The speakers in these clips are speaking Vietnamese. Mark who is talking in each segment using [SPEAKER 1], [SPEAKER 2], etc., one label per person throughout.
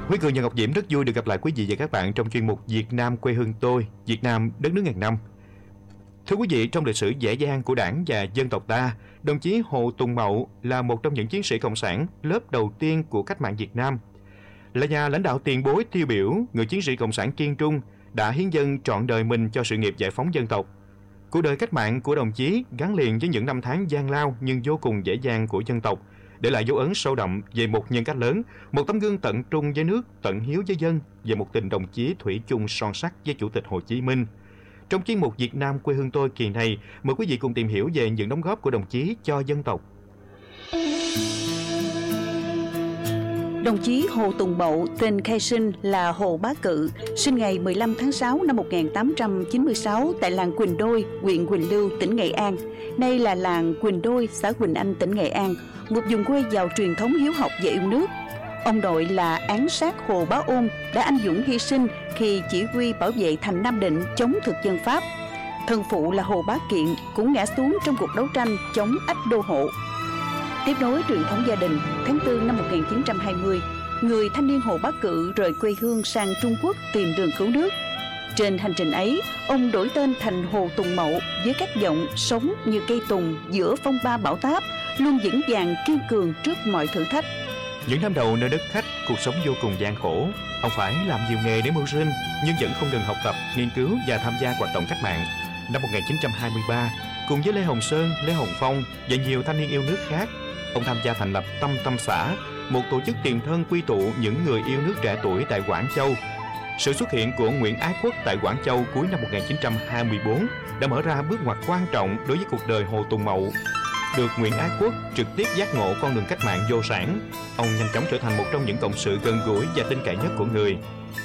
[SPEAKER 1] Quý Cường và Ngọc Diễm rất vui được gặp lại quý vị và các bạn trong chuyên mục Việt Nam quê hương tôi, Việt Nam đất nước ngàn năm. Thưa quý vị, trong lịch sử dễ dàng của Đảng và dân tộc ta, đồng chí Hồ Tùng Mậu là một trong những chiến sĩ cộng sản lớp đầu tiên của cách mạng Việt Nam. Là nhà lãnh đạo tiền bối tiêu biểu, người chiến sĩ cộng sản kiên trung đã hiến dâng trọn đời mình cho sự nghiệp giải phóng dân tộc. Cuộc đời cách mạng của đồng chí gắn liền với những năm tháng gian lao nhưng vô cùng dễ dàng của dân tộc, để lại dấu ấn sâu đậm về một nhân cách lớn, một tấm gương tận trung với nước, tận hiếu với dân và một tình đồng chí thủy chung son sắt với Chủ tịch Hồ Chí Minh. Trong chuyên mục Việt Nam quê hương tôi kỳ này, mời quý vị cùng tìm hiểu về những đóng góp của đồng chí cho dân tộc.
[SPEAKER 2] Đồng chí Hồ Tùng Mậu, tên khai sinh là Hồ Bá Cự, sinh ngày 15 tháng 6 năm 1896 tại làng Quỳnh Đôi, huyện Quỳnh Lưu, tỉnh Nghệ An. Nay là làng Quỳnh Đôi, xã Quỳnh Anh, tỉnh Nghệ An, một vùng quê giàu truyền thống hiếu học và yêu nước. Ông nội là án sát Hồ Bá Ôn đã anh dũng hy sinh khi chỉ huy bảo vệ thành Nam Định chống thực dân Pháp. Thân phụ là Hồ Bá Kiện cũng ngã xuống trong cuộc đấu tranh chống ách đô hộ. Tiếp nối truyền thống gia đình, tháng 4 năm 1920, người thanh niên Hồ Bá Cự rời quê hương sang Trung Quốc tìm đường cứu nước. Trên hành trình ấy, ông đổi tên thành Hồ Tùng Mậu với các giọng sống như cây tùng giữa phong ba bão táp, luôn vững vàng kiên cường trước mọi thử thách.
[SPEAKER 1] Những năm đầu nơi đất khách, cuộc sống vô cùng gian khổ. Ông phải làm nhiều nghề để mưu sinh, nhưng vẫn không ngừng học tập, nghiên cứu và tham gia hoạt động cách mạng. Năm 1923, cùng với Lê Hồng Sơn, Lê Hồng Phong và nhiều thanh niên yêu nước khác, ông tham gia thành lập Tâm xã, một tổ chức tiền thân quy tụ những người yêu nước trẻ tuổi tại Quảng Châu. Sự xuất hiện của Nguyễn Ái Quốc tại Quảng Châu cuối năm 1924 đã mở ra bước ngoặt quan trọng đối với cuộc đời Hồ Tùng Mậu. Được Nguyễn Ái Quốc trực tiếp giác ngộ con đường cách mạng vô sản, ông nhanh chóng trở thành một trong những cộng sự gần gũi và tin cậy nhất của người.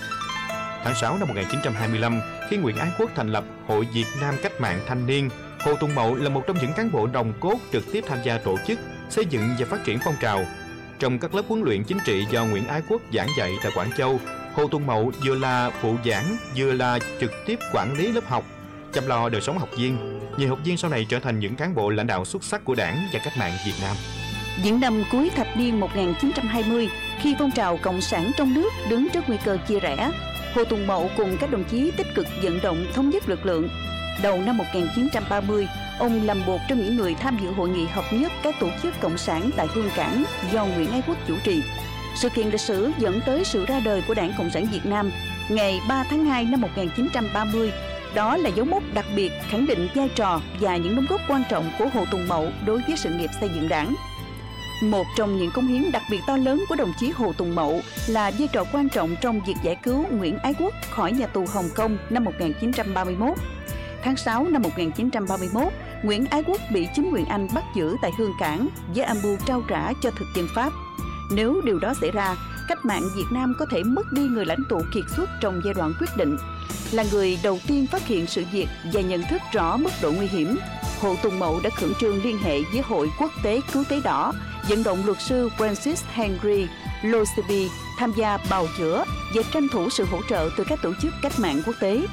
[SPEAKER 1] Tháng 6 năm 1925, khi Nguyễn Ái Quốc thành lập Hội Việt Nam Cách mạng Thanh niên, Hồ Tùng Mậu là một trong những cán bộ nòng cốt trực tiếp tham gia tổ chức, xây dựng và phát triển phong trào. Trong các lớp huấn luyện chính trị do Nguyễn Ái Quốc giảng dạy tại Quảng Châu, Hồ Tùng Mậu vừa là phụ giảng, vừa là trực tiếp quản lý lớp học, chăm lo đời sống học viên. Nhiều học viên sau này trở thành những cán bộ lãnh đạo xuất sắc của Đảng và cách mạng Việt Nam.
[SPEAKER 2] Những năm cuối thập niên 1920, khi phong trào cộng sản trong nước đứng trước nguy cơ chia rẽ, Hồ Tùng Mậu cùng các đồng chí tích cực vận động thống nhất lực lượng. Đầu năm 1930, ông làm một trong những người tham dự hội nghị hợp nhất các tổ chức cộng sản tại Hương Cảng do Nguyễn Ái Quốc chủ trì. Sự kiện lịch sử dẫn tới sự ra đời của Đảng Cộng sản Việt Nam ngày 3 tháng 2 năm 1930. Đó là dấu mốc đặc biệt khẳng định vai trò và những đóng góp quan trọng của Hồ Tùng Mậu đối với sự nghiệp xây dựng Đảng. Một trong những cống hiến đặc biệt to lớn của đồng chí Hồ Tùng Mậu là vai trò quan trọng trong việc giải cứu Nguyễn Ái Quốc khỏi nhà tù Hồng Kông năm 1931. Tháng 6 năm 1931, Nguyễn Ái Quốc bị chính quyền Anh bắt giữ tại Hương Cảng với âm mưu trao trả cho thực dân Pháp. Nếu điều đó xảy ra, cách mạng Việt Nam có thể mất đi người lãnh tụ kiệt xuất trong giai đoạn quyết định. Là người đầu tiên phát hiện sự việc và nhận thức rõ mức độ nguy hiểm, Hồ Tùng Mậu đã khẩn trương liên hệ với Hội Quốc tế Cứu tế Đỏ, vận động luật sư Francis Henry Loseby tham gia bào chữa và tranh thủ sự hỗ trợ từ các tổ chức cách mạng quốc tế.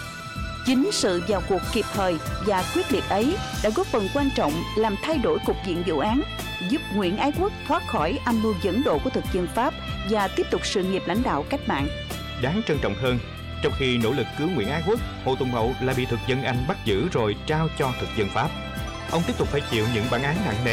[SPEAKER 2] Chính sự vào cuộc kịp thời và quyết liệt ấy đã góp phần quan trọng làm thay đổi cục diện vụ án, giúp Nguyễn Ái Quốc thoát khỏi âm mưu dẫn độ của thực dân Pháp và tiếp tục sự nghiệp lãnh đạo cách mạng.
[SPEAKER 1] Đáng trân trọng hơn, trong khi nỗ lực cứu Nguyễn Ái Quốc, Hồ Tùng Mậu lại bị thực dân Anh bắt giữ rồi trao cho thực dân Pháp. Ông tiếp tục phải chịu những bản án nặng nề